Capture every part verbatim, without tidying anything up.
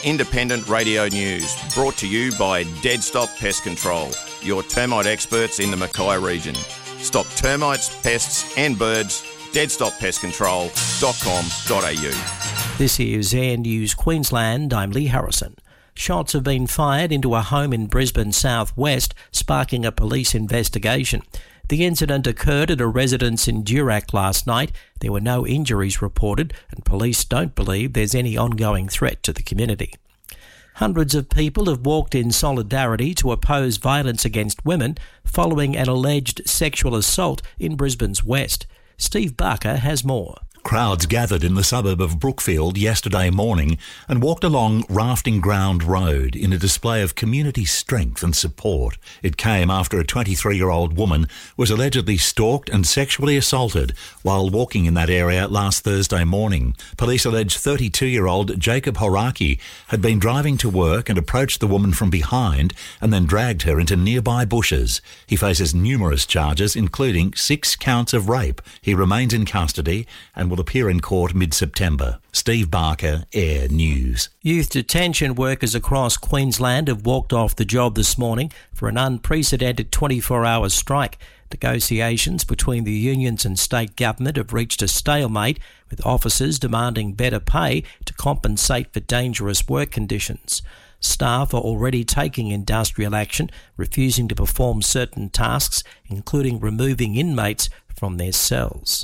Independent radio news, brought to you by Dead Stop Pest Control, your termite experts in the Mackay region. Stop termites, pests and birds. dead stop pest control dot com dot a u. This is Air News Queensland. I'm Lee Harrison. Shots have been fired into a home in Brisbane southwest, sparking a police investigation. The incident occurred at a residence in Durack last night. There were no injuries reported, and police don't believe there's any ongoing threat to the community. Hundreds of people have walked in solidarity to oppose violence against women following an alleged sexual assault in Brisbane's west. Steve Barker has more. Crowds gathered in the suburb of Brookfield yesterday morning and walked along Rafting Ground Road in a display of community strength and support. It came after a twenty-three-year-old woman was allegedly stalked and sexually assaulted while walking in that area last Thursday morning. Police allege thirty-two-year-old Jacob Horaki had been driving to work and approached the woman from behind and then dragged her into nearby bushes. He faces numerous charges, including six counts of rape. He remains in custody and will appear in court mid-September. Steve Barker, Air News. Youth detention workers across Queensland have walked off the job this morning for an unprecedented twenty-four hour strike. Negotiations between the unions and state government have reached a stalemate, with officers demanding better pay to compensate for dangerous work conditions. Staff are already taking industrial action, refusing to perform certain tasks, including removing inmates from their cells.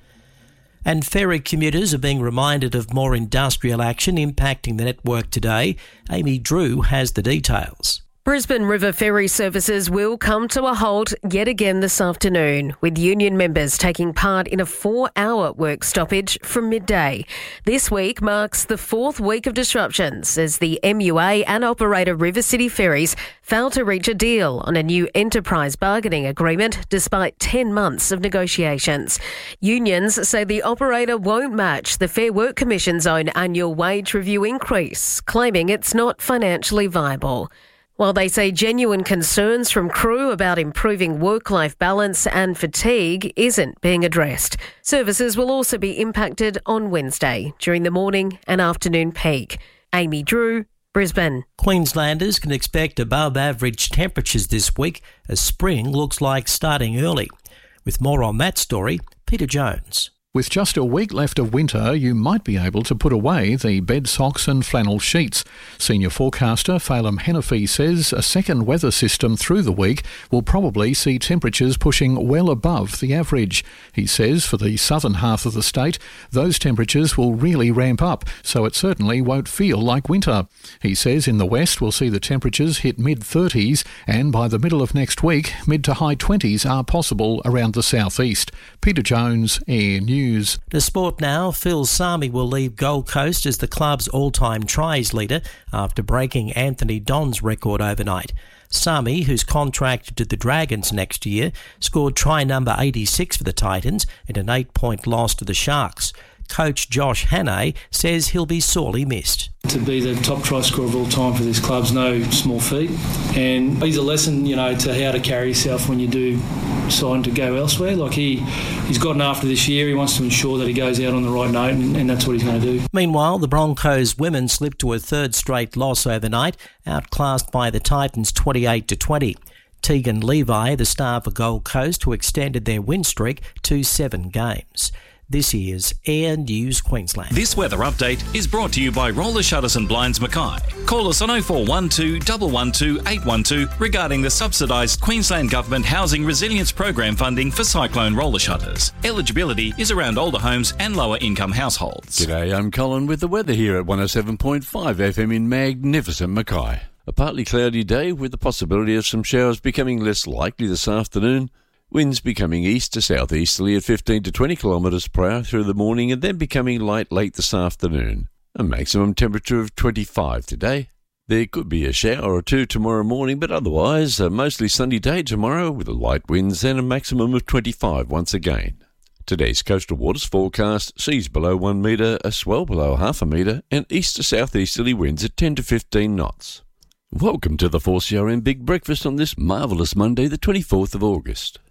And ferry commuters are being reminded of more industrial action impacting the network today. Amy Drew has the details. Brisbane River ferry services will come to a halt yet again this afternoon, with union members taking part in a four-hour work stoppage from midday. This week marks the fourth week of disruptions as the M U A and operator River City Ferries failed to reach a deal on a new enterprise bargaining agreement despite ten months of negotiations. Unions say the operator won't match the Fair Work Commission's own annual wage review increase, claiming it's not financially viable. While they say genuine concerns from crew about improving work-life balance and fatigue isn't being addressed. Services will also be impacted on Wednesday during the morning and afternoon peak. Amy Drew, Brisbane. Queenslanders can expect above-average temperatures this week as spring looks like starting early. With more on that story, Peter Jones. With just a week left of winter, you might be able to put away the bed socks and flannel sheets. Senior forecaster Phelim Hennefy says a second weather system through the week will probably see temperatures pushing well above the average. He says for the southern half of the state, those temperatures will really ramp up, so it certainly won't feel like winter. He says in the west we'll see the temperatures hit mid-thirties, and by the middle of next week, mid to high twenties are possible around the southeast. Peter Jones, Air News. To sport now, Phil Sami will leave Gold Coast as the club's all-time tries leader after breaking Anthony Don's record overnight. Sami, who's contracted to the Dragons next year, scored try number eighty-six for the Titans in an eight-point loss to the Sharks. Coach Josh Hannay says he'll be sorely missed. To be the top try scorer of all time for this club's no small feat, and he's a lesson, you know, to how to carry yourself when you do decide to go elsewhere. Like he, he's gotten after this year. He wants to ensure that he goes out on the right note, and, and that's what he's going to do. Meanwhile, the Broncos women slipped to a third straight loss overnight, outclassed by the Titans twenty-eight to twenty. Tegan Levi, the star for Gold Coast, who extended their win streak to seven games. This is Air News Queensland. This weather update is brought to you by Roller Shutters and Blinds Mackay. Call us on oh four one two, one one two, eight one two regarding the subsidised Queensland Government Housing Resilience Program funding for cyclone roller shutters. Eligibility is around older homes and lower income households. G'day, I'm Colin with the weather here at one oh seven point five F M in magnificent Mackay. A partly cloudy day with the possibility of some showers becoming less likely this afternoon. Winds becoming east to southeasterly at fifteen to twenty kilometres per hour through the morning and then becoming light late this afternoon. A maximum temperature of twenty-five today. There could be a shower or two tomorrow morning, but otherwise a mostly sunny day tomorrow with a light winds and a maximum of twenty-five once again. Today's coastal waters forecast seas below one metre, a swell below half a metre and east to southeasterly winds at ten to fifteen knots. Welcome to the four C R M Big Breakfast on this marvellous Monday the twenty-fourth of August.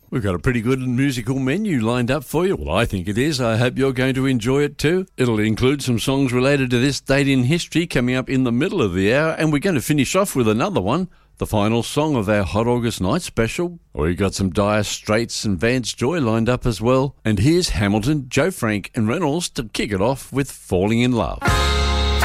We've got a pretty good musical menu lined up for you. Well, I think it is. I hope you're going to enjoy it too. It'll include some songs related to this date in history coming up in the middle of the hour, and we're going to finish off with another one, the final song of our Hot August Night special. We've got some Dire Straits and Vance Joy lined up as well. And here's Hamilton, Joe Frank and Reynolds to kick it off with Falling in Love.